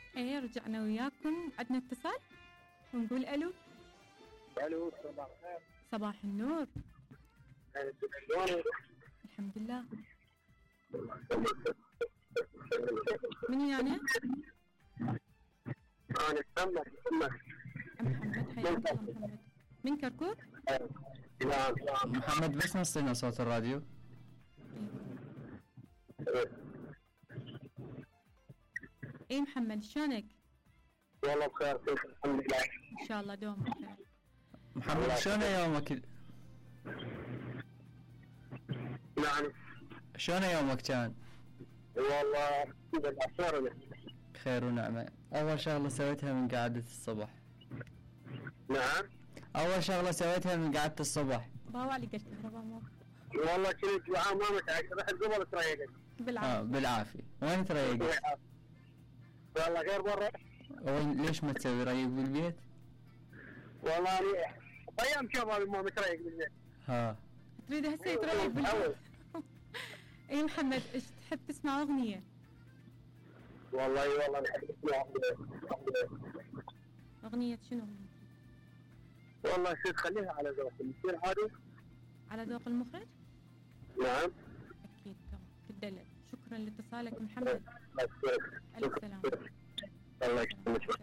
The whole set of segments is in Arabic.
ايه رجعنا وياكم، عندنا اتصال ونقول الو. الو صباح الخير. صباح النور. شلونك؟ الحمد لله. من يعني؟ انا محمد. محمد حياك الله. محمد من كركوك؟ نعم. محمد بس نصينا صوت الراديو. ايه محمد شلونك؟ والله بخير كيف الحمد لله. ان شاء الله دوم بخير. محمد شلون يومك؟ نعم. شلون يومك كان؟ والله بالأسرة. خير ونعمة. أول شغلة سويتها من قعدة الصبح. نعم. أول شغلة سويتها من قعدة الصبح. باو علي قلت كهرباء مو والله كنت جوعان ما متعشى، رحت قبل تريقت. بالعافية. بالعافية. وين تريقت؟ والله غير برا. وين ليش ما تسوي ريق بالبيت؟ والله أنا أيام شبابي ما متريق بالبيت. ها. تريد هسه يتريق بالبيت. ايه محمد ايش تحب تسمع اغنية؟ والله نحب نسمع اغنية شنو؟ والله شو تخليها على ذوق يصير عادي؟ على ذوق المخرج؟ نعم. اكيد تمام تدلل. شكرا لاتصالك محمد. الف سلامة. الله يسلمك.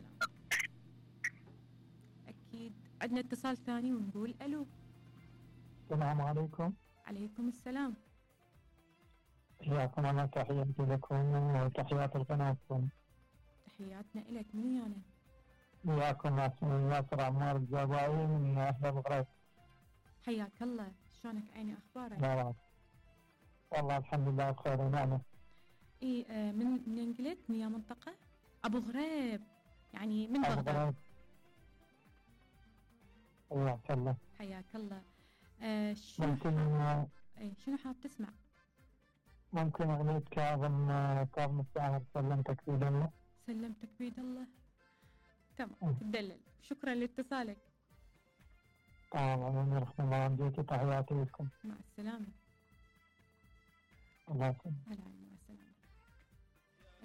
اكيد عندنا اتصال ثاني ونقول الو. السلام عليكم. عليكم السلام. حياكم الله، تحياتي لكم وتحيات قناتكم. تحياتنا إلك. من يعني؟ وياكم ياسر عمار الجابائي من أهل الغريب. حياك الله. شلونك عيني أخبارك؟ لا والله الحمد لله بخير ونعمة. إيه من قلت من يا منطقة؟ أبو غريب يعني من أبو بغداد. غريب. حياك الله. حياك الله. شنو حاب تسمع؟ ممكن أغنية كاظم الساهر سلمتك بيد الله. سلمتك بيد الله. تمام تدلل. شكرا لاتصالك. الله يرحم الله والديك، تحياتي لكم. مع السلامة. الله يسلمك. هلا.